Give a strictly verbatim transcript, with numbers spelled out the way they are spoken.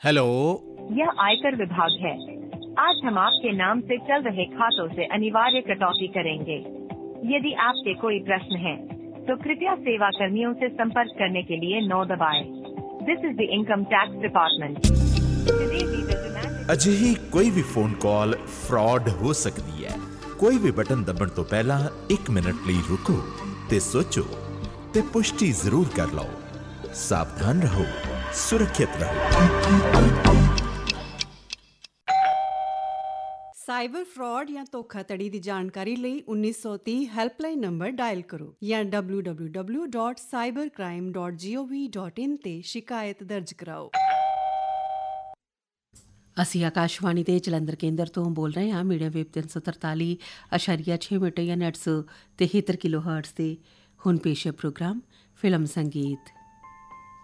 Hello, यह आयकर विभाग है। आज हम आपके नाम से चल रहे खातों से अनिवार्य कटौती करेंगे। यदि आपके कोई प्रश्न है तो कृपया सेवा कर्मियों से संपर्क करने के लिए नौ दबाएं। This is the income tax department. ਅਜਿਹੀ ਕੋਈ ਵੀ ਫੋਨ ਕਾਲ ਫਰਾਡ ਹੋ ਸਕਦੀ ਹੈ। ਕੋਈ ਵੀ ਬਟਨ ਦਬਣ ਤੋਂ ਪਹਿਲਾਂ ਇੱਕ ਮਿੰਟ ਲਈ ਰੁਕੋ ਤੇ ਸੋਚੋ ਤੇ ਪੁਸ਼ਟੀ ਜ਼ਰੂਰ ਕਰ ਲਓ। ਸਾਵਧਾਨ ਰਹੋ, ਸੁਰੱਖਿਅਤ ਰਹੋ। ਸਾਈਬਰ ਫਰਾਡ ਜਾਂ ਧੋਖਾਧੜੀ ਦੀ ਜਾਣਕਾਰੀ ਲਈ ਉੱਨੀ ਸੌ ਤੀਹ ਹੈਲਪਲਾਈਨ ਨੰਬਰ ਡਾਇਲ ਕਰੋ ਜਾਂ W W W dot cyber crime dot ਜੀ ਓ ਵੀ ਡਾਟ ਇਨ ਤੇ ਸ਼ਿਕਾਇਤ ਦਰਜ ਕਰਾਓ। ਅਸੀਂ ਆਕਾਸ਼ਵਾਣੀ ਦੇ ਜਲੰਧਰ ਕੇਂਦਰ ਤੋਂ ਬੋਲ ਰਹੇ ਹਾਂ। ਮੀਡੀਅਮ ਵੇਵ ਤਿੰਨ ਸੌ ਤਰਤਾਲੀ ਅਸ਼ਾਰੀਆ ਛੇ ਮੀਟਰ ਜਾਂ ਨੈਟ ਸੌ ਤਿਹੱਤਰ ਕਿਲੋ ਹਰਟਜ਼ ਤੇ ਹੁਣ ਪੇਸ਼ ਹੈ ਪ੍ਰੋਗਰਾਮ ਫਿਲਮ ਸੰਗੀਤ।